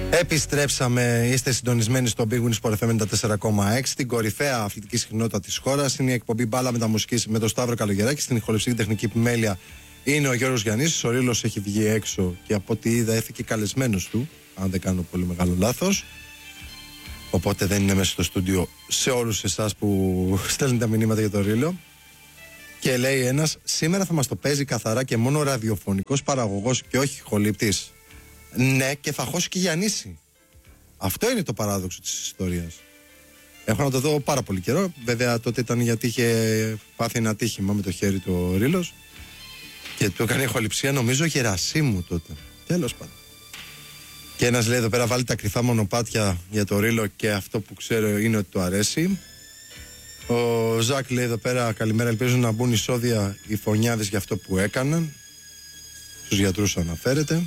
Επιστρέψαμε, είστε συντονισμένοι στο Big Win Sport FM 94,6. Την κορυφαία αθλητική συχνότητα της χώρας είναι η εκπομπή Μπάλα Μεταμουσικής με τον Σταύρο Καλογεράκη. Στην ηχοληψία και τεχνική επιμέλεια είναι ο Γιώργος Γιαννής. Ο Ρήλος έχει βγει έξω και από ό,τι είδα έφυγε καλεσμένος του, αν δεν κάνω πολύ μεγάλο λάθος. Οπότε δεν είναι μέσα στο στούντιο σε όλους εσάς που στέλνετε τα μηνύματα για τον Ρήλο. Και λέει ένας, σήμερα θα μας το παίζει καθαρά και μόνο ραδιοφωνικός παραγωγός και όχι χολύπτης. Ναι, και θα χώσει και Γιαννίση. Αυτό είναι το παράδοξο της ιστορίας. Έχω να το δω πάρα πολύ καιρό. Βέβαια τότε ήταν γιατί είχε πάθει ένα ατύχημα με το χέρι του Ρήλος και του έκανε ηχοληψία, νομίζω, Γερασίμου τότε. Τέλος πάντων. Και ένας λέει εδώ πέρα, βάλει τα κρυφά μονοπάτια για το Ρήλο και αυτό που ξέρω είναι ότι του αρέσει. Ο Ζακ λέει εδώ πέρα, καλημέρα, ελπίζω να μπουν εισόδια οι φωνιάδες για αυτό που έκαναν. Στους γιατρούς αναφέρεται.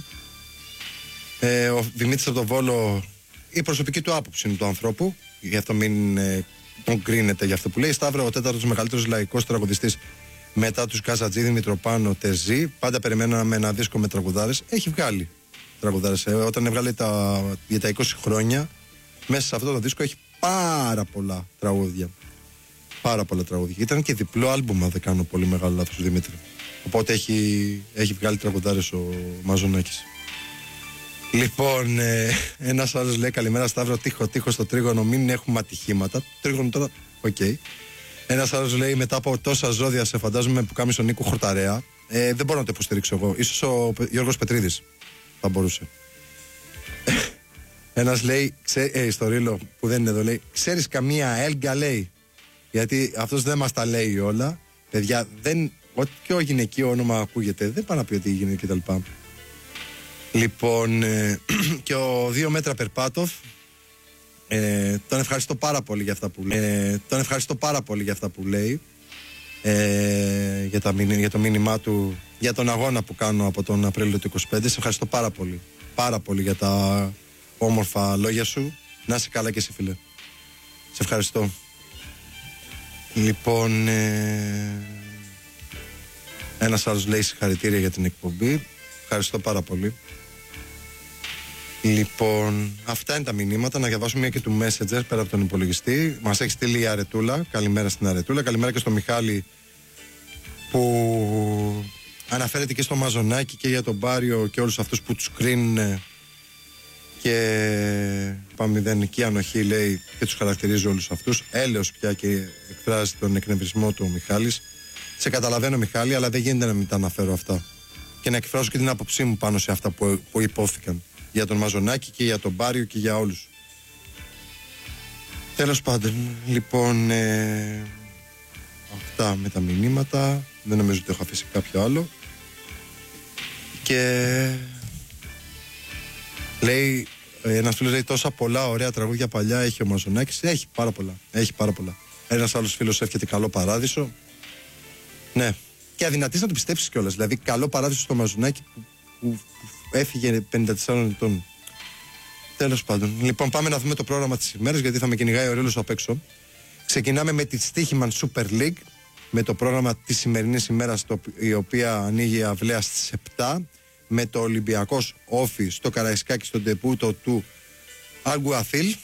Ο Δημήτρης από τον Βόλο, η προσωπική του άποψη είναι του ανθρώπου, γι' αυτό μην τον κρίνεται για αυτό που λέει. Σταύρο, ο τέταρτος μεγαλύτερος λαϊκός τραγουδιστής μετά τους Καζατζίδη, Μητροπάνο, Τεζή. Πάντα περιμέναμε ένα δίσκο με τραγουδάρες. Έχει βγάλει τραγουδάρες. Όταν έβγαλε για τα 20 χρόνια, μέσα σε αυτό το δίσκο έχει πάρα πολλά τραγούδια. Πάρα πολλά τραγούδια. Ήταν και διπλό άλμπουμ, αν δεν κάνω πολύ μεγάλο λάθος, ο Δημήτρη. Οπότε έχει βγάλει τραγουδάρες ο Μαζονάκης. Λοιπόν, ένας άλλος λέει, καλημέρα Σταύρο, τείχο στο τρίγωνο, μην έχουμε ατυχήματα. Τρίγωνο τώρα, οκ. Ένας άλλος λέει, μετά από τόσα ζώδια σε φαντάζομαι που κάμεις ο Νίκο Χορταρέα. Δεν μπορώ να το υποστηρίξω εγώ. Ίσως ο Γιώργος Πετρίδης θα μπορούσε. Ένας λέει, στο Ρήλο που δεν είναι εδώ, λέει, ξέρεις καμία Έλγα, λέει. Γιατί αυτός δεν μας τα λέει όλα. Παιδιά, ό,τι πιο γυναικείο όνομα ακούγεται, δεν πάει να πει ότι είναι κτλ. Λοιπόν, και ο 2 μέτρα Περπάτοφ, τον ευχαριστώ πάρα πολύ για αυτά που λέει. Για το μήνυμά του, για τον αγώνα που κάνω από τον Απρίλιο του 25. Σε ευχαριστώ πάρα πολύ για τα όμορφα λόγια σου. Να είσαι καλά και εσύ, φίλε. Σε ευχαριστώ. Λοιπόν, ένας άλλος λέει συγχαρητήρια για την εκπομπή. Ευχαριστώ πάρα πολύ. Λοιπόν, αυτά είναι τα μηνύματα. Να διαβάσουμε μια και του Messenger πέρα από τον υπολογιστή. Μας έχει στείλει η Αρετούλα. Καλημέρα στην Αρετούλα. Καλημέρα και στο Μιχάλη που αναφέρεται και στο Μαζονάκι και για τον Πάριο και όλους αυτούς που τους κρίνουν και παμηδενική ανοχή, λέει, και τους χαρακτηρίζει όλους αυτούς. Έλεος πια και εκφράζει τον εκνευρισμό του ο Μιχάλης. Σε καταλαβαίνω, Μιχάλη, αλλά δεν γίνεται να μην τα αναφέρω αυτά και να εκφράσω και την άποψή μου πάνω σε αυτά που υπόθηκαν για τον Μαζονάκη και για τον Πάριο και για όλους. Τέλος πάντων, λοιπόν, αυτά με τα μηνύματα. Δεν νομίζω ότι έχω αφήσει κάποιο άλλο. Και λέει, ένας φίλος λέει, τόσα πολλά ωραία τραγούδια παλιά έχει ο Μαζονάκης. Έχει πάρα πολλά. Ένας άλλος φίλος εύχεται καλό παράδεισο. Ναι. Και αδυνατείς να το πιστέψεις κιόλας. Δηλαδή, καλό παράδεισο στο Μαζονάκη που έφυγε 54 ετών. Τέλος πάντων. Λοιπόν, πάμε να δούμε το πρόγραμμα της ημέρας, γιατί θα με κυνηγάει ο Ρήλος απ' έξω. Ξεκινάμε με τη Στίχημαν Super League, με το πρόγραμμα της σημερινής ημέρας, η οποία ανοίγει η αυλαία στις 7, με το Ολυμπιακός Όφι στο Καραϊσκάκι, στον τεπούτο του Αγκουαθίλ.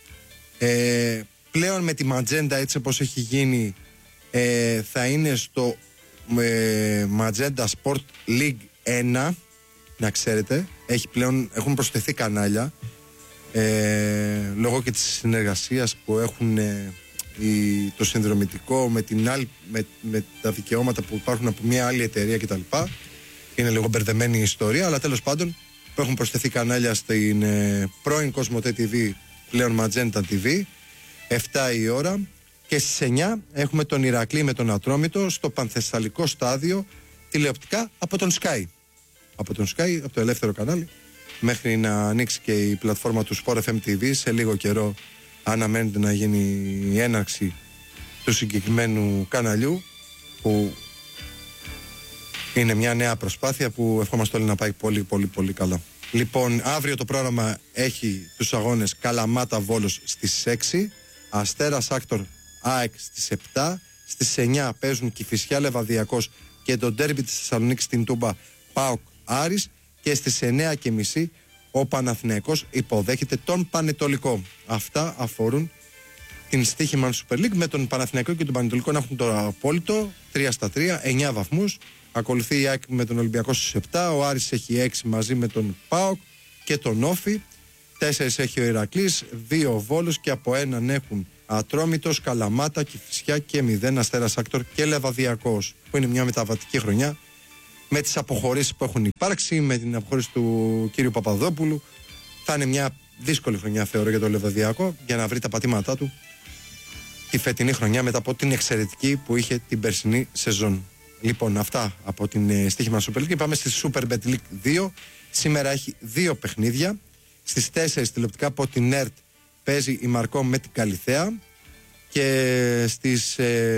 Πλέον με τη Ματζέντα, έτσι όπως έχει γίνει, θα είναι στο Ματζέντα Sport League 1. Να ξέρετε, έχουν προσθεθεί κανάλια λόγω και της συνεργασίας που έχουν το συνδρομητικό με τα δικαιώματα που υπάρχουν από μια άλλη εταιρεία κτλ. Είναι λίγο μπερδεμένη η ιστορία, αλλά τέλος πάντων που έχουν προσθεθεί κανάλια στην πρώην Κοσμοτέ TV, πλέον Magenta TV, 7 η ώρα, και στις 9 έχουμε τον Ηρακλή με τον Ατρόμητο στο Πανθεσσαλικό Στάδιο, τηλεοπτικά από τον Sky. Από το ελεύθερο κανάλι, μέχρι να ανοίξει και η πλατφόρμα του Sport FM TV. Σε λίγο καιρό αναμένεται να γίνει η έναρξη του συγκεκριμένου καναλιού, που είναι μια νέα προσπάθεια που ευχόμαστε όλοι να πάει πολύ καλά. Λοιπόν, αύριο το πρόγραμμα έχει τους αγώνες Καλαμάτα Βόλος στις 6, Αστέρας Άκτορ ΑΕΚ στις 7, στις 9 παίζουν Κηφισιά Λεβαδιακός και το ντέρμπι της Θεσσαλονίκης στην Τούμπα ΠΑΟΚ Άρης, και στις 9:30 ο Παναθηναϊκός υποδέχεται τον Πανετολικό. Αυτά αφορούν την στοίχημα Super League, με τον Παναθηναϊκό και τον Πανετολικό να έχουν το απόλυτο 3-3, 9 βαθμούς. Ακολουθεί η ΑΕΚ με τον Ολυμπιακό στους 7, ο Άρης έχει 6 μαζί με τον ΠΑΟΚ και τον Όφη, 4 έχει ο Ηρακλής, 2 ο Βόλος και από έναν έχουν Ατρόμητος, Καλαμάτα, Κηφισιά και 0 Αστέρας Άκτορ και Λεβαδιακός, που είναι μια μεταβατική χρονιά με τις αποχωρήσεις που έχουν υπάρξει, με την αποχώρηση του κύριου Παπαδόπουλου. Θα είναι μια δύσκολη χρονιά, θεωρώ, για το Λεβαδιακό, για να βρει τα πατήματά του τη φετινή χρονιά μετά από την εξαιρετική που είχε την περσινή σεζόν. Λοιπόν, αυτά από την στοίχημα Super League. Πάμε στη Super Bet League 2. Σήμερα έχει 2 παιχνίδια. Στις 4 τηλεοπτικά από την ΕΡΤ παίζει η Μαρκό με την Καλιθέα. Και στις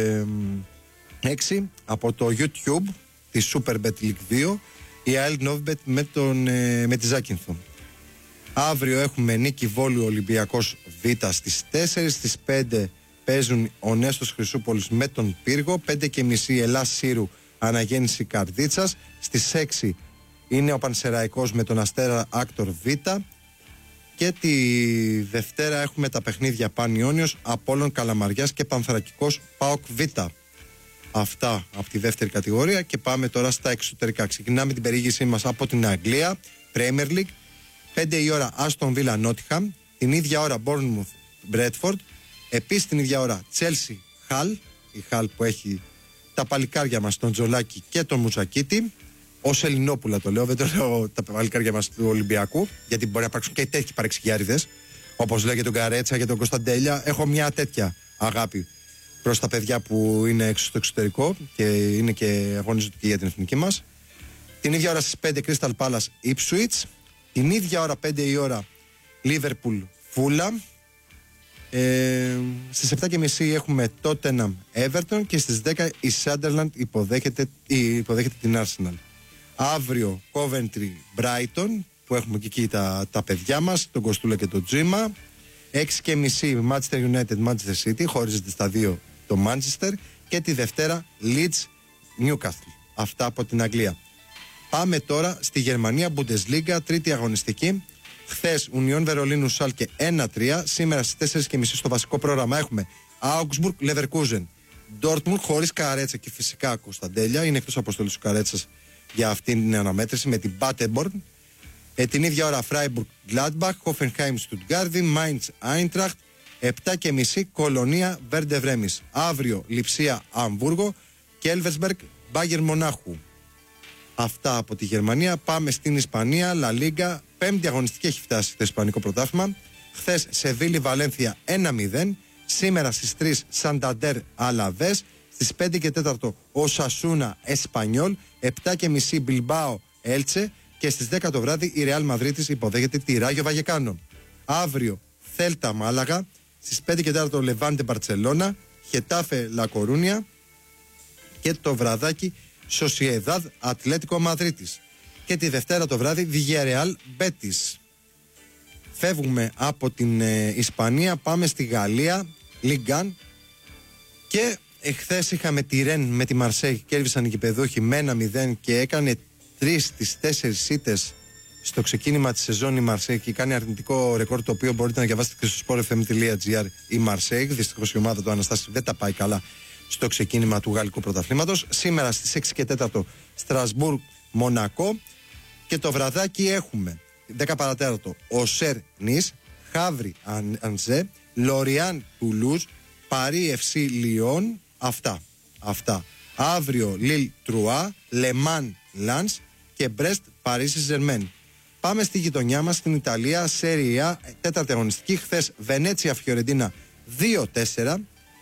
6 από το YouTube τη Super Bet League 2 η ΑΕΛ Novibet με τη Ζάκυνθο. Αύριο έχουμε νίκη Βόλου Ολυμπιακός Β στις 4. Στις 5 παίζουν ο Νέστος Χρυσούπολης με τον Πύργο. 5:30 Ελλάς Σύρου Αναγέννηση Καρδίτσας. Στις 6 είναι ο Πανσεραϊκός με τον Αστέρα Άκτορ Β. Και τη Δευτέρα έχουμε τα παιχνίδια Πανιόνιος, Απόλλων Καλαμαριάς και Πανθρακικός ΠΑΟΚ Β. Αυτά από τη δεύτερη κατηγορία και πάμε τώρα στα εξωτερικά. Ξεκινάμε την περιήγησή μας από την Αγγλία, Premier League. 5 η ώρα Aston Villa Nottingham, την ίδια ώρα Bournemouth Bradford, επίσης την ίδια ώρα Chelsea Hull, η Hull που έχει τα παλικάρια μας τον Τζολάκη και τον Μουτσακίτη. Ως Ελληνόπουλα το λέω, δεν το λέω τα παλικάρια μας του Ολυμπιακού, γιατί μπορεί να υπάρξουν και τέτοιοι παρεξηγιάριδες, όπως λέω για τον Καρέτσα και τον Κωνσταντέλια. Έχω μια τέτοια αγάπη προς τα παιδιά που είναι έξω στο εξωτερικό και είναι και αγωνίζονται και για την εθνική μας. Την ίδια ώρα στις 5 Crystal Palace Ipswich, την ίδια ώρα 5 η ώρα Liverpool Fulham. Στις 7:30 έχουμε Tottenham Everton και στις 10 η Sunderland υποδέχεται την Arsenal. Αύριο Coventry Brighton, που έχουμε και εκεί τα παιδιά μας, τον Κοστούλα και τον Τζίμα. 6:30 Manchester United Manchester City, χωρίζεται στα 2 το Manchester. Και τη Δευτέρα Leeds Newcastle. Αυτά από την Αγγλία. Πάμε τώρα στη Γερμανία, Bundesliga, τρίτη αγωνιστική. Χθες Union Βερολίνου Σάλκε 1-3. Σήμερα στις 4:30 στο βασικό πρόγραμμα έχουμε Augsburg Leverkusen Dortmund, χωρίς Καρέτσα και φυσικά Κωνσταντέλια. Είναι εκτός αποστολής του Καρέτσας για αυτήν την αναμέτρηση με την Paderborn. Την ίδια ώρα Freiburg Gladbach, Hoffenheim Stuttgart, Mainz Eintracht. 7:30 Κολονία Βέρντε Βρέμις. Αύριο Λιψία Αμβούργο και Elversberg Bayern Μονάχου. Αυτά από τη Γερμανία. Πάμε στην Ισπανία, La Liga. Πέμπτη αγωνιστική έχει φτάσει το Ισπανικό πρωτάθλημα. Χθες Σεβίλη Βαλένθια 1-0. Σήμερα στις 3 Σανταντέρ Αλαβές. Στις 5 και 4 Οσασούνα Εσπανιόλ. 7:30 Μπιλμπάο Έλτσε. Και στις 10 το βράδυ η Ρεάλ Μαδρίτης υποδέχεται τη Ράγιο Βαγεκάνο. Αύριο Θέλτα Μάλαγα. Στις 5 και 4 Λεβάντε Μπαρτσελώνα. Χετάφε Λακορούνια. Και το βραδάκι Σοσιεδάδ Ατλέτικο Μαδρίτης. Και τη Δευτέρα το βράδυ Villarreal Μπέτις. Φεύγουμε από την Ισπανία, πάμε στη Γαλλία, Ligue 1. Και εχθές είχαμε τη Ρεν με τη Μαρσέη, κέρδισαν οι γηπεδούχοι με 1-0 και έκανε 3 στις 4 ήττες στο ξεκίνημα της σεζόν η Μαρσέη και κάνει αρνητικό ρεκόρ, το οποίο μπορείτε να διαβάσετε και στο sportfm.gr. Η Μαρσέη, δυστυχώς η ομάδα του Αναστάση δεν τα πάει καλά στο ξεκίνημα του γαλλικού πρωταθλήματος. Σήμερα στις 6 και 4 Στρασβούργκ Μονακό. Και το βραδάκι έχουμε 10 παρατέταρτο Οσέρ Νις, Χαύρι Ανζέ, Λοριάν Τουλούζ, Παρί FC Λιόν. Αυτά. Αύριο Λίλ Τρουά, Λεμάν Λανς και Μπρέστ Παρίσι Ζερμέν. Πάμε στη γειτονιά μας στην Ιταλία, Σέρια, τέταρτη αγωνιστική. Χθες Βενέτσια Φιωρεντίνα 2-4.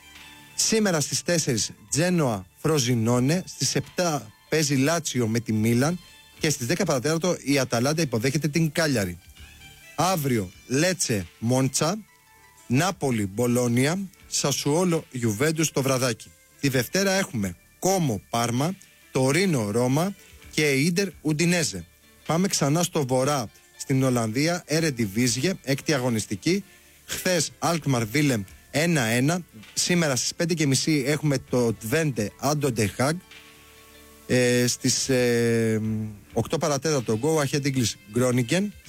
Σήμερα στις 4 Τζένοα Φροζινόνε. Στις 7 παίζει Λάτσιο με τη Μίλαν. Και στις 10 παρατέταρτο η Αταλάντα υποδέχεται την Κάλιαρη. Αύριο Λέτσε Μόντσα, Νάπολη Μπολόνια, Σασουόλο Γιουβέντους το βραδάκι. Τη Δευτέρα έχουμε Κόμο Πάρμα, Τορίνο Ρώμα και Ίντερ Ουντινέζε. Πάμε ξανά στο βορρά στην Ολλανδία, Ερεντιβίζιε, έκτη αγωνιστική. Χθες Αλκμαρ Βίλεμ 1-1. Σήμερα στις 5:30 έχουμε το Τβέντε Άντο Χάγ. Στις 8 παρατέταρτο Go Ahead English Groningen.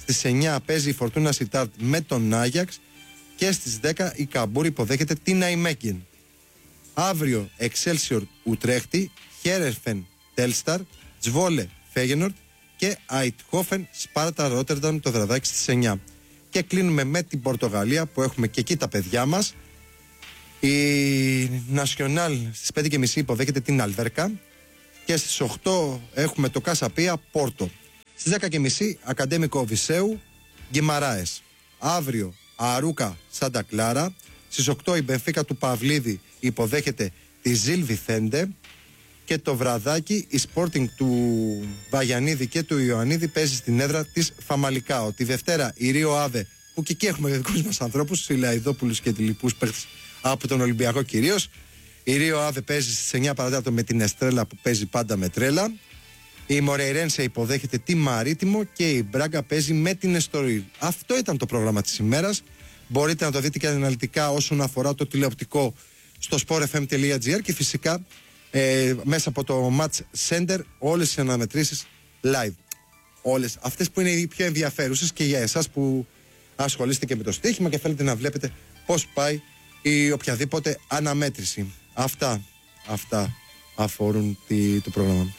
Στις 9 παίζει η Φορτούνα Σιτάρτ με τον Άγιαξ. Και στις 10 η Καμπούρ υποδέχεται την Αϊμέγκεν. Αύριο Εξέλσιορ Ουτρέχτη, Χέρεφεν Τέλσταρ, Τσβόλε Φέγενορτ και Αιτχόφεν Σπάρτα Ρότερνταμ το βραδάκι στις 9. Και κλείνουμε με την Πορτογαλία που έχουμε και εκεί τα παιδιά μας. Η Νασιονάλ στις 5.30 υποδέχεται την Αλβέρκα. Και στις 8 έχουμε το Κασαπία Πόρτο. Στις 10.30 Ακαντέμικο Βισέου Γκιμαράες. Αύριο Αρούκα Σάντα Κλάρα. Στις 8 η Μπενφίκα του Παυλίδη υποδέχεται τη Ζιλ Βιθέντε. Και το βραδάκι η Sporting του Βαγιανίδη και του Ιωαννίδη παίζει στην έδρα της Φαμαλικάο. Τη Δευτέρα η Ρίο Άβε, που και εκεί έχουμε δικούς μας ανθρώπους, οι Λαϊδόπουλους και τυλιππούς παίχτες από τον Ολυμπιακό κυρίως. Η Ρίο Άβε παίζει στις 9 παρατέταρτο με την Εστρέλα που παίζει πάντα με τρέλα. Η Μορεϊρένσε υποδέχεται τη Μαρίτιμο και η Μπράγκα παίζει με την Εστορίλ. Αυτό ήταν το πρόγραμμα της ημέρας. Μπορείτε να το δείτε και αναλυτικά όσον αφορά το τηλεοπτικό στο sportfm.gr και φυσικά μέσα από το Match Center όλες οι αναμετρήσεις live. Όλες αυτές που είναι οι πιο ενδιαφέρουσες και για εσάς που ασχολείστε και με το στοίχημα και θέλετε να βλέπετε πώς πάει η οποιαδήποτε αναμέτρηση. Αυτά αφορούν το πρόγραμμα.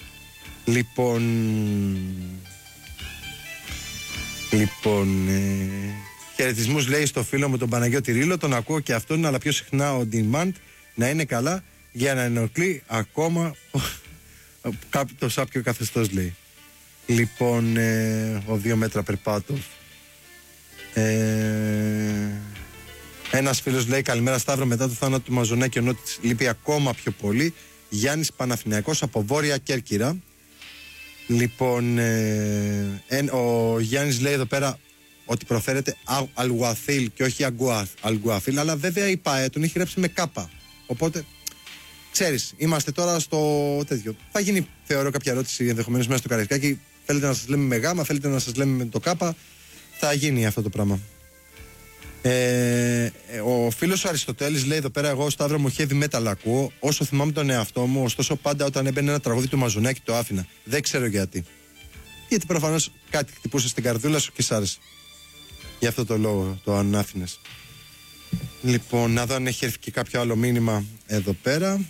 Λοιπόν, χαιρετισμούς λέει στο φίλο μου τον Παναγιώτη Ρήλο, τον ακούω και αυτόν, αλλά πιο συχνά on demand, να είναι καλά για να ενοχλεί ακόμα το σάπιο καθεστώς, λέει. Λοιπόν, ο 2 μέτρα περπάτω. Ένας φίλος λέει καλημέρα Σταύρο, μετά το θάνατο του Μαζονάκη ο Νότης λείπει ακόμα πιο πολύ. Γιάννης Παναθηναϊκός από Βόρεια Κέρκυρα. Λοιπόν, ο Γιάννης λέει εδώ πέρα ότι προφέρεται Αλγουαθίλ και όχι Αλγουαθίλ, αλλά βέβαια η ΠΑΕ τον έχει γράψει με κάπα. Οπότε, ξέρεις, είμαστε τώρα στο τέτοιο. Θα γίνει, θεωρώ, κάποια ερώτηση ενδεχομένως μέσα στο Καραϊσκάκι. Θέλετε να σας λέμε με γάμα, θέλετε να σας λέμε με το κάπα. Θα γίνει αυτό το πράγμα. Ο φίλος ο Αριστοτέλης λέει εδώ πέρα: εγώ Σταύρο μου heavy metal ακούω όσο θυμάμαι τον εαυτό μου. Ωστόσο, πάντα όταν έμπαινε ένα τραγούδι του Μαζονάκη το άφηνα. Δεν ξέρω γιατί. Γιατί προφανώς κάτι χτυπούσε στην καρδούλα σου και σ' άρεσε. Γι' αυτό το λόγο το ανάφηνες. Λοιπόν, να δω αν έχει έρθει και κάποιο άλλο μήνυμα εδώ πέρα.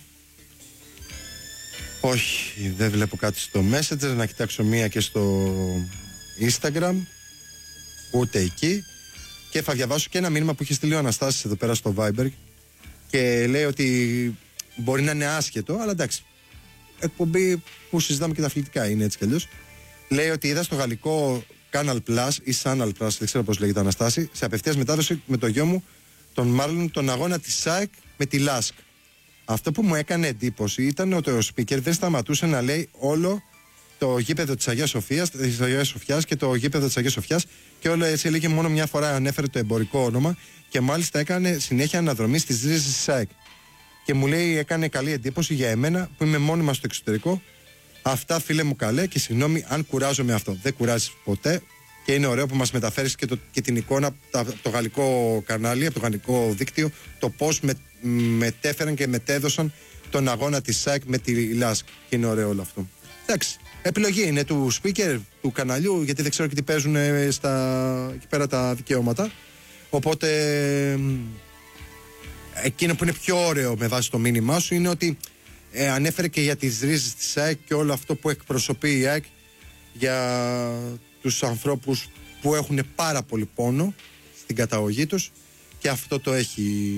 Όχι, δεν βλέπω κάτι στο Messenger. Να κοιτάξω μία και στο Instagram. Ούτε εκεί. Και θα διαβάσω και ένα μήνυμα που έχει στείλει ο Αναστάσης εδώ πέρα στο Viber και λέει ότι μπορεί να είναι άσχετο, αλλά εντάξει, εκπομπή που συζητάμε και τα αθλητικά είναι έτσι κι αλλιώς. Λέει ότι είδα στο γαλλικό Canal Plus ή Channel Plus, δεν ξέρω πώς λέγεται, Αναστάση, σε απευθείας μετάδοση με το γιο μου τον Μάρλον τον αγώνα της ΣΑΕΚ με τη ΛΑΣΚ. Αυτό που μου έκανε εντύπωση ήταν ότι ο speaker δεν σταματούσε να λέει όλο το γήπεδο της Αγίας Σοφιάς και το γήπεδο της Αγίας Σοφιάς και όλο έτσι έλεγε, μόνο μια φορά ανέφερε το εμπορικό όνομα και μάλιστα έκανε συνέχεια αναδρομή στις ρίζες της ΣΑΕΚ. Και μου λέει έκανε καλή εντύπωση για εμένα που είμαι μόνιμα στο εξωτερικό. Αυτά φίλε μου καλέ και συγγνώμη αν κουράζομαι αυτό. Δεν κουράζεις ποτέ και είναι ωραίο που μας μεταφέρεις και την εικόνα από το γαλλικό κανάλι, από το γαλλικό δίκτυο, το πώς μετέφεραν και μετέδωσαν τον αγώνα της ΣΑΕΚ με τη ΛΑΣΚ. Και είναι ωραίο όλο αυτό. Εντάξει. Επιλογή είναι του speaker, του καναλιού, γιατί δεν ξέρω και τι παίζουν εκεί πέρα τα δικαιώματα. Οπότε εκείνο που είναι πιο ωραίο με βάση το μήνυμά σου είναι ότι ανέφερε και για τις ρίζες της ΑΕΚ και όλο αυτό που εκπροσωπεί η ΑΕΚ για τους ανθρώπους που έχουν πάρα πολύ πόνο στην καταγωγή τους και αυτό το έχει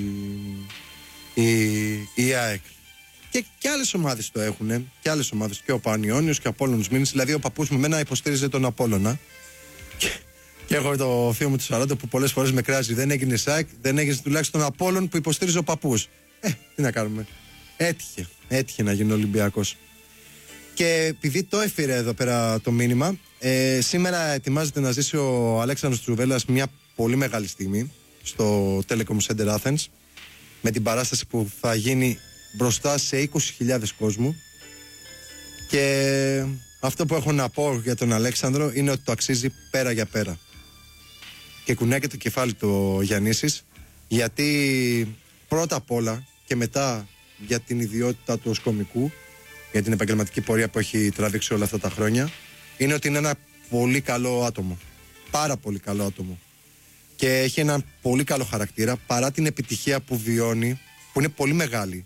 η ΑΕΚ. Και άλλες ομάδες το έχουν, και άλλες ομάδες, και ο Πανιώνιος και ο Απόλλωνος Μήνης. Δηλαδή, ο παππούς μου μένα υποστήριζε τον Απόλλωνα. Και εγώ το θείο μου του 40 που πολλές φορές με κράζει. Δεν έγινε ΣΑΚ, δεν έγινε τουλάχιστον τον Απόλλων που υποστήριζε ο παππούς. Τι να κάνουμε. Έτυχε να γίνει Ολυμπιακός. Και επειδή το έφερε εδώ πέρα το μήνυμα, σήμερα ετοιμάζεται να ζήσει ο Αλέξανδρος Τσουβέλλας μια πολύ μεγάλη στιγμή στο Telecom Center Athens με την παράσταση που θα γίνει μπροστά σε 20.000 κόσμου. Και αυτό που έχω να πω για τον Αλέξανδρο είναι ότι το αξίζει πέρα για πέρα. Και κουνάει και το κεφάλι του ο Γιαννήσης, γιατί πρώτα απ' όλα και μετά για την ιδιότητα του ως κωμικού, για την επαγγελματική πορεία που έχει τραβήξει όλα αυτά τα χρόνια, είναι ότι είναι ένα πολύ καλό άτομο. πάρα πολύ καλό άτομο. Και έχει έναν πολύ καλό χαρακτήρα, παρά την επιτυχία που βιώνει, που είναι πολύ μεγάλη.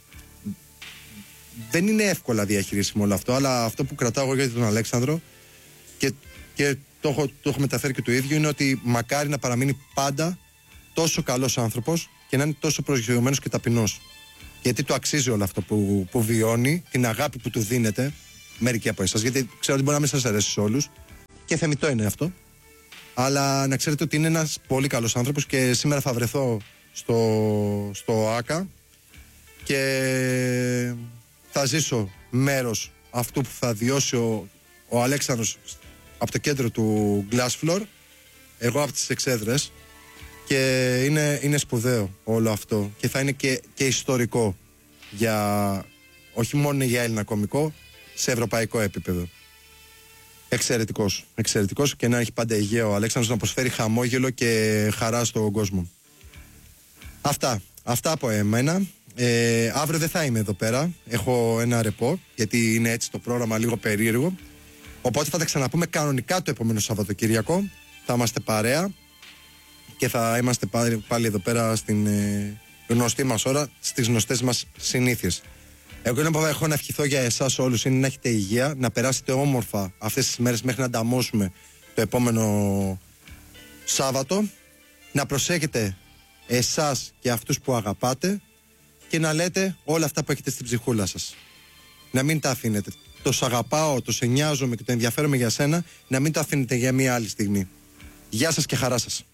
Δεν είναι εύκολα διαχειρίσιμο όλο αυτό, αλλά αυτό που κρατάω εγώ για τον Αλέξανδρο και το έχω μεταφέρει και του ίδιου, είναι ότι μακάρι να παραμείνει πάντα τόσο καλός άνθρωπος και να είναι τόσο προσγειωμένος και ταπεινός. Γιατί το αξίζει όλο αυτό που βιώνει, την αγάπη που του δίνεται μερικοί από εσάς. Γιατί ξέρω ότι μπορεί να μην σας αρέσει σε όλους και θεμιτό είναι αυτό. Αλλά να ξέρετε ότι είναι ένας πολύ καλός άνθρωπος και σήμερα θα βρεθώ στο ΆΚΑ και θα ζήσω μέρος αυτού που θα βιώσει ο Αλέξανδρος από το κέντρο του Glassfloor, εγώ από τις Εξέδρες, και είναι σπουδαίο όλο αυτό και θα είναι και ιστορικό όχι μόνο για Έλληνα κωμικό, σε ευρωπαϊκό επίπεδο. Εξαιρετικός και να έχει πάντα υγεία ο Αλέξανδρος, να προσφέρει χαμόγελο και χαρά στον κόσμο. Αυτά από εμένα. Αύριο δεν θα είμαι εδώ πέρα. Έχω ένα ρεπό, γιατί είναι έτσι το πρόγραμμα λίγο περίεργο. Οπότε θα τα ξαναπούμε κανονικά το επόμενο Σαββατοκύριακο. Θα είμαστε παρέα και θα είμαστε πάλι εδώ πέρα στην γνωστή μας ώρα, στις γνωστές μας συνήθειες. Εγώ που έχω να ευχηθώ για εσάς όλους είναι να έχετε υγεία, να περάσετε όμορφα αυτές τις μέρες μέχρι να ανταμώσουμε το επόμενο Σάββατο, να προσέχετε εσάς και αυτούς που αγαπάτε και να λέτε όλα αυτά που έχετε στην ψυχούλα σας. Να μην τα αφήνετε. Το σ' αγαπάω, το σε νοιάζομαι και το ενδιαφέρομαι για σένα, να μην το αφήνετε για μια άλλη στιγμή. Γεια σας και χαρά σας.